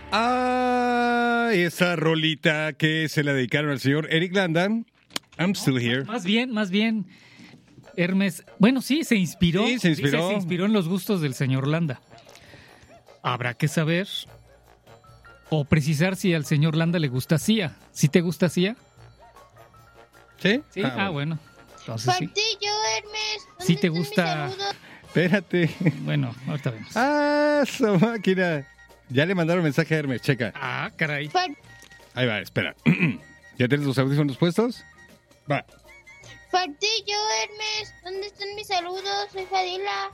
Esa rolita que se la dedicaron al señor Eric Landa. I'm still here. Más bien, Hermes, bueno, sí, se inspiró. Sí, se inspiró. Se inspiró en los gustos del señor Landa. Habrá que saber o precisar si al señor Landa le gusta Sia. ¿Sí te gusta Sia? ¿Sí? Sí, bueno. Entonces sí. Martillo, Hermes. ¿Sí te gusta? Espérate. Bueno, ahorita vemos. Esa máquina. Ya le mandaron mensaje a Hermes, checa. Caray. Ahí va, espera. ¿Ya tienes los audífonos puestos? Va. Martillo, Hermes. ¿Dónde están mis saludos? Soy Fadila.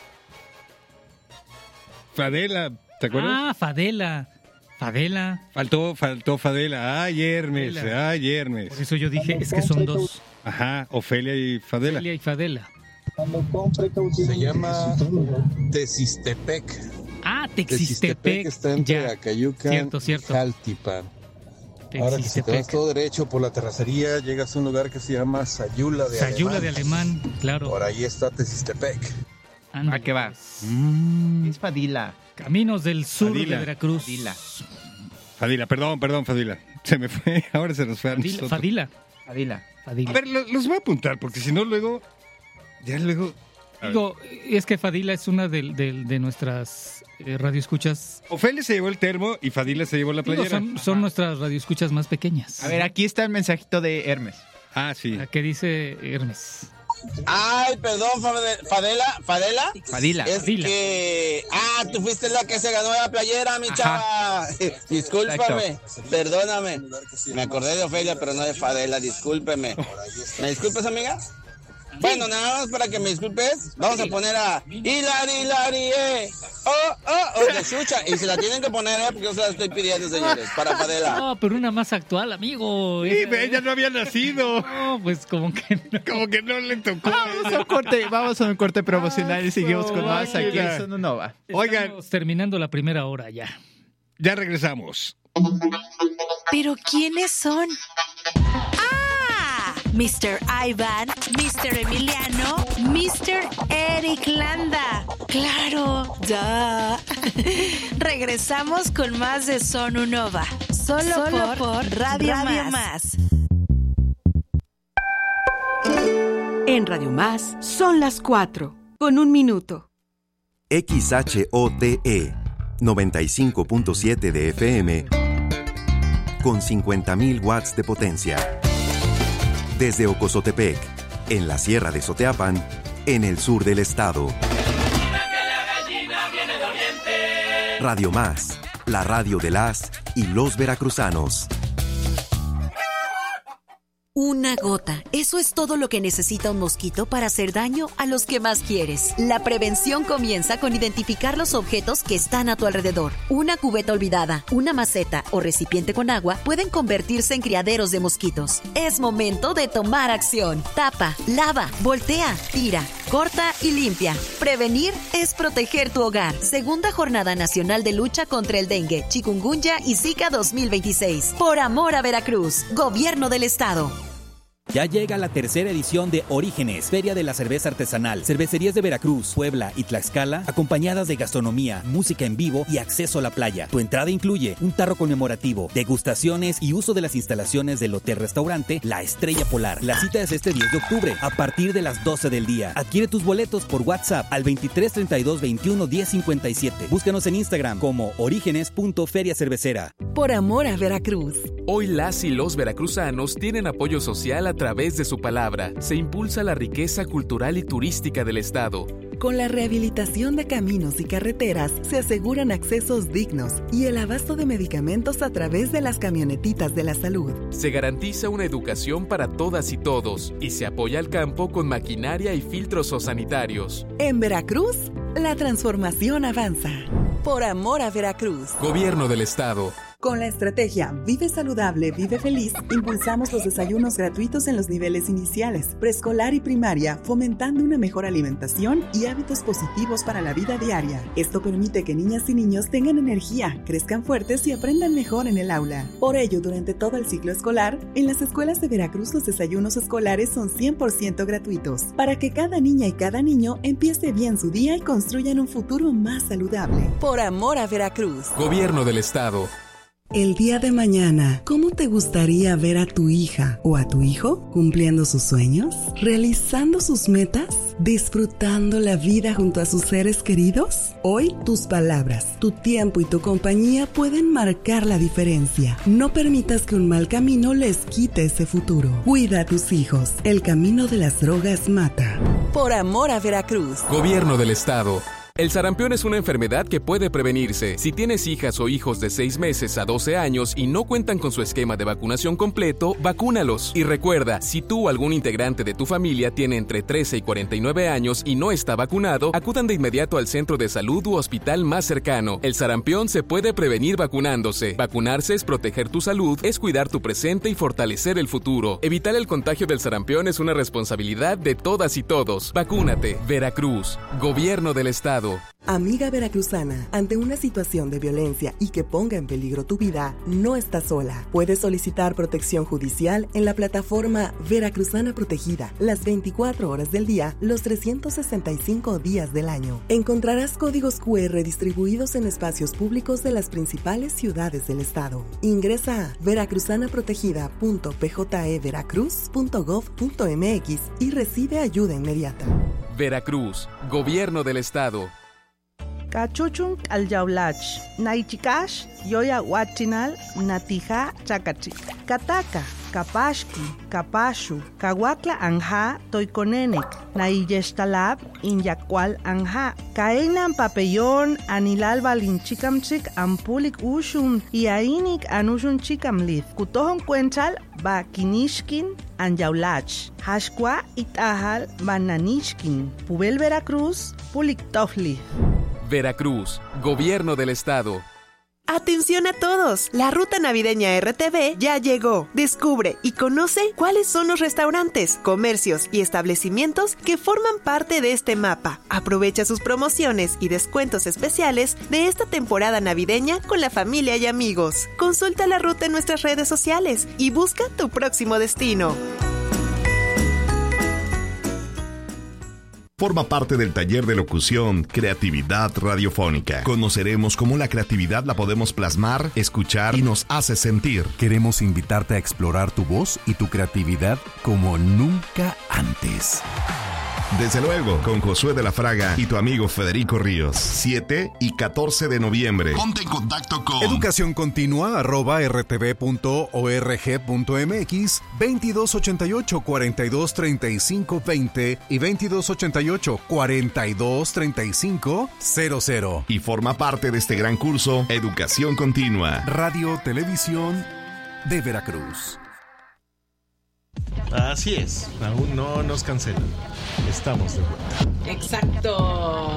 Fadela, ¿te acuerdas? Fadela. Faltó Fadela. Ay, Hermes. Por eso yo dije, es que son dos. Ajá, Ofelia y Fadela. Ofelia y Fadela. Se llama Tezistepec. Texistepec. Está entre Acayucan Cierto. y Jaltipan. Ahora que si te vas todo derecho por la terracería, llegas a un lugar que se llama Sayula de Alemán, claro. Por ahí está Tezistepec. ¿A qué va? Es Fadila. Caminos del sur de Veracruz. Fadila, perdón, Fadila. Se me fue, ahora se nos fue a nosotros. Fadila. A ver, los voy a apuntar, porque si no luego... Digo, es que Fadila es una de nuestras radioescuchas. Ofelia se llevó el termo y Fadila se llevó la playera. Son nuestras radioescuchas más pequeñas. A ver, aquí está el mensajito de Hermes. Sí. ¿Qué dice Hermes? Ay, perdón, Fadila. Es que... tú fuiste la que se ganó la playera, mi chava. Discúlpame, perdóname. Me acordé de Ofelia, pero no de Fadela, discúlpeme. ¿Me disculpas, amiga? Bueno, nada más para que me disculpes, vamos a poner a Hilari, de Xuxa. Y se la tienen que poner, porque yo se la estoy pidiendo, señores, para Fadela. No, pero una más actual, amigo. Sí, ella no había nacido. No, pues como que no le tocó. Vamos a un corte promocional y seguimos con más aquí en Sononova. Oigan, estamos terminando la primera hora ya. Ya regresamos. ¿Pero quiénes son? Mr. Ivan, Mr. Emiliano, Mr. Eric Landa. ¡Claro! ¡Ya! Regresamos con más de Sononova. Solo por Radio Más. En Radio Más son las 4, con 1 minuto. XHOTE 95.7 de FM con 50,000 watts de potencia. Desde Ocozotepec, en la Sierra de Soteapan, en el sur del estado. Radio Más, la radio de las y los veracruzanos. Una gota. Eso es todo lo que necesita un mosquito para hacer daño a los que más quieres. La prevención comienza con identificar los objetos que están a tu alrededor. Una cubeta olvidada, una maceta o recipiente con agua pueden convertirse en criaderos de mosquitos. Es momento de tomar acción. Tapa, lava, voltea, tira, corta y limpia. Prevenir es proteger tu hogar. Segunda Jornada Nacional de Lucha contra el Dengue, Chikungunya y Zika 2026. Por amor a Veracruz. Gobierno del Estado. Ya llega la tercera edición de Orígenes, Feria de la Cerveza Artesanal. Cervecerías de Veracruz, Puebla y Tlaxcala, acompañadas de gastronomía, música en vivo y acceso a la playa. Tu entrada incluye un tarro conmemorativo, degustaciones y uso de las instalaciones del hotel-restaurante La Estrella Polar. La cita es este 10 de octubre, a partir de las 12 del día. Adquiere tus boletos por WhatsApp al 23 32 21 10 57. Búscanos en Instagram como orígenes.feriacervecera. Por amor a Veracruz. Hoy las y los veracruzanos tienen apoyo social a través de su palabra. Se impulsa la riqueza cultural y turística del estado. Con la rehabilitación de caminos y carreteras se aseguran accesos dignos y el abasto de medicamentos a través de las camionetitas de la salud. Se garantiza una educación para todas y todos y se apoya al campo con maquinaria y filtros sanitarios. En Veracruz, la transformación avanza. Por amor a Veracruz. Gobierno del estado. Con la estrategia Vive Saludable, Vive Feliz, impulsamos los desayunos gratuitos en los niveles iniciales, preescolar y primaria, fomentando una mejor alimentación y hábitos positivos para la vida diaria. Esto permite que niñas y niños tengan energía, crezcan fuertes y aprendan mejor en el aula. Por ello, durante todo el ciclo escolar, en las escuelas de Veracruz los desayunos escolares son 100% gratuitos, para que cada niña y cada niño empiece bien su día y construyan un futuro más saludable. Por amor a Veracruz. Gobierno del Estado. El día de mañana, ¿cómo te gustaría ver a tu hija o a tu hijo cumpliendo sus sueños, realizando sus metas, disfrutando la vida junto a sus seres queridos? Hoy, tus palabras, tu tiempo y tu compañía pueden marcar la diferencia. No permitas que un mal camino les quite ese futuro. Cuida a tus hijos. El camino de las drogas mata. Por amor a Veracruz. Gobierno del Estado. El sarampión es una enfermedad que puede prevenirse. Si tienes hijas o hijos de 6 meses a 12 años y no cuentan con su esquema de vacunación completo, vacúnalos. Y recuerda, si tú o algún integrante de tu familia tiene entre 13 y 49 años y no está vacunado, acudan de inmediato al centro de salud u hospital más cercano. El sarampión se puede prevenir vacunándose. Vacunarse es proteger tu salud, es cuidar tu presente y fortalecer el futuro. Evitar el contagio del sarampión es una responsabilidad de todas y todos. Vacúnate. Veracruz. Gobierno del Estado. Amiga veracruzana, ante una situación de violencia y que ponga en peligro tu vida, no estás sola. Puedes solicitar protección judicial en la plataforma Veracruzana Protegida, las 24 horas del día, los 365 días del año. Encontrarás códigos QR distribuidos en espacios públicos de las principales ciudades del estado. Ingresa a veracruzanaprotegida.pjeveracruz.gov.mx y recibe ayuda inmediata. Veracruz. Gobierno del Estado. Cachuchun alyaulach, naichikash, yoya huachinal, natija chakachik. Kataka, kapashki, kapashu, kawakla anja, toiconenek, naiyestalab, inyacual anja. Kaenan papellón, anilal balinchikamchik, ampulik ushun, iainik anushun chikamlith. Kutohon cuenchal, ba kinishkin, anyaulach. Hashkwa itahal, bananishkin. Pubel Veracruz, pulik tofli. Veracruz, Gobierno del Estado. Atención a todos, la ruta navideña RTV ya llegó. Descubre y conoce cuáles son los restaurantes, comercios y establecimientos que forman parte de este mapa. Aprovecha sus promociones y descuentos especiales de esta temporada navideña con la familia y amigos. Consulta la ruta en nuestras redes sociales y busca tu próximo destino. Forma parte del taller de locución Creatividad Radiofónica. Conoceremos cómo la creatividad la podemos plasmar, escuchar y nos hace sentir. Queremos invitarte a explorar tu voz y tu creatividad como nunca antes. Desde luego, con Josué de la Fraga y tu amigo Federico Ríos. 7 y 14 de noviembre. Ponte en contacto con educacioncontinua@rtv.org.mx 2288-423520 y 2288-423500. Y forma parte de este gran curso Educación Continua. Radio Televisión de Veracruz. Así es, aún no nos cancelan. Estamos de vuelta. Exacto.